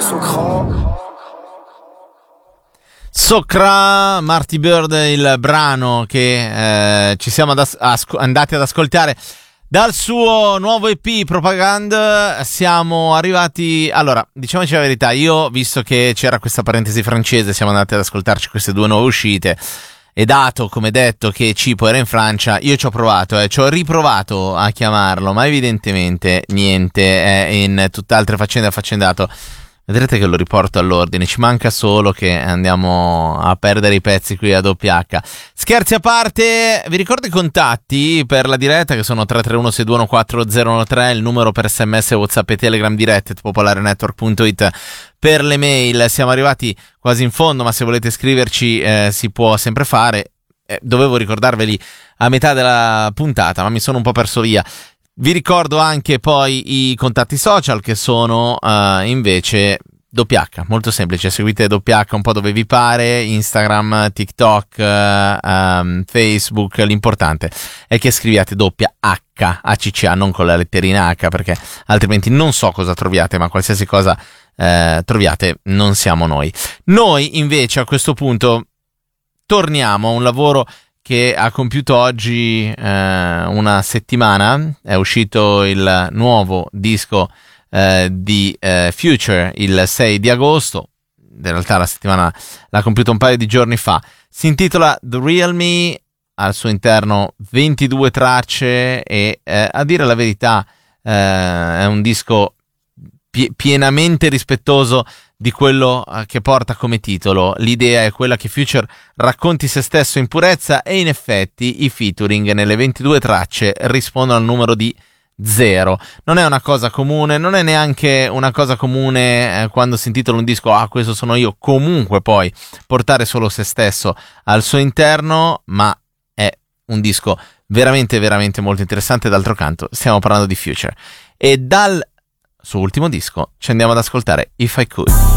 Socra, Marty Bird, il brano che ci siamo andati ad ascoltare dal suo nuovo EP Propaganda. Siamo arrivati, allora, diciamoci la verità, io, visto che c'era questa parentesi francese, siamo andati ad ascoltarci queste due nuove uscite, e dato, come detto, che Cipo era in Francia, io ci ho provato, ci ho riprovato a chiamarlo, ma evidentemente niente, è in tutt'altre faccende affaccendato. Vedrete che lo riporto all'ordine, ci manca solo che andiamo a perdere i pezzi qui a doppia H. Scherzi a parte, vi ricordo i contatti per la diretta che sono 331-621-4013, il numero per SMS, WhatsApp e Telegram dirette, popolarenetwork.it per le mail. Siamo arrivati quasi in fondo, ma se volete scriverci si può sempre fare. Dovevo ricordarveli a metà della puntata, ma mi sono un po' perso via. Vi ricordo anche poi i contatti social che sono invece WH, molto semplice, seguite WH un po' dove vi pare, Instagram, TikTok, Facebook, l'importante è che scriviate WH, non con la letterina H, perché altrimenti non so cosa troviate, ma qualsiasi cosa troviate non siamo noi. Noi invece a questo punto torniamo a un lavoro che ha compiuto oggi una settimana. È uscito il nuovo disco di Future il 6 di agosto, in realtà la settimana l'ha compiuto un paio di giorni fa. Si intitola The Real Me, al suo interno 22 tracce e a dire la verità è un disco pienamente rispettoso di quello che porta come titolo. L'idea è quella che Future racconti se stesso in purezza, e in effetti i featuring nelle 22 tracce rispondono al numero di 0. Non è una cosa comune, non è neanche una cosa comune quando si intitola un disco questo sono io, comunque poi portare solo se stesso al suo interno, ma è un disco veramente veramente molto interessante. D'altro canto stiamo parlando di Future, e dal suo ultimo disco ci andiamo ad ascoltare If I Could.